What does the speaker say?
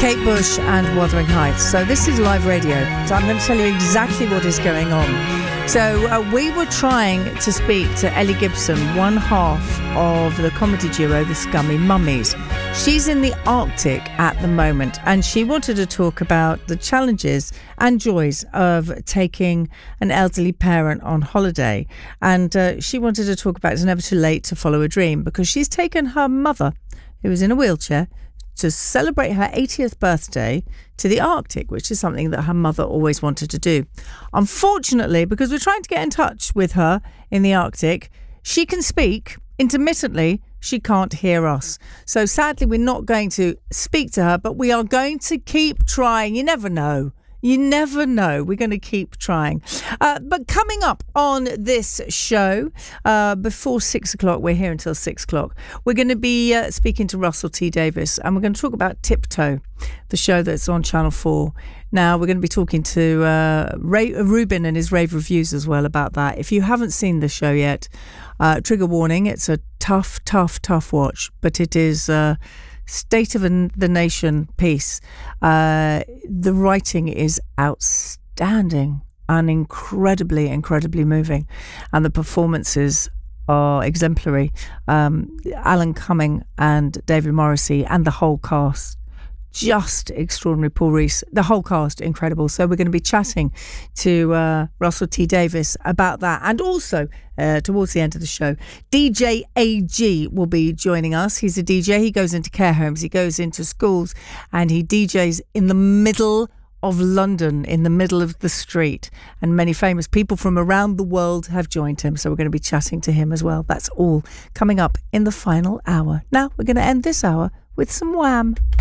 Kate Bush and Wuthering Heights. So this is live radio. So I'm going to tell you exactly what is going on. So we were trying to speak to Ellie Gibson, one half of the comedy duo The Scummy Mummies. She's in the Arctic at the moment, and she wanted to talk about the challenges and joys of taking an elderly parent on holiday. And she wanted to talk about it's never too late to follow a dream, because she's taken her mother, who is in a wheelchair, to celebrate her 80th birthday to the Arctic, which is something that her mother always wanted to do. Unfortunately, because we're trying to get in touch with her in the Arctic, she can speak intermittently. She can't hear us. So sadly, we're not going to speak to her, but we are going to keep trying. You never know. You never know. We're going to keep trying. But coming up on this show, before 6 o'clock, we're here until 6 o'clock, we're going to be speaking to Russell T Davies, and we're going to talk about Tiptoe, the show that's on Channel 4. Now, we're going to be talking to Ray Rubin and his rave reviews as well about that. If you haven't seen the show yet, trigger warning, it's a tough watch, but it is... State of the Nation piece. The writing is outstanding and incredibly moving, and the performances are exemplary. Alan Cumming and David Morrissey and the whole cast, just extraordinary. Paul Rees, the whole cast, incredible. So we're going to be chatting to Russell T Davies about that, and also towards the end of the show, DJ AG will be joining us. He's a DJ. He goes into care homes, he goes into schools, and he DJs in the middle of London, in the middle of the street, and many famous people from around the world have joined him. So we're going to be chatting to him as well. That's all coming up in the final hour. Now we're going to end this hour with some Wham.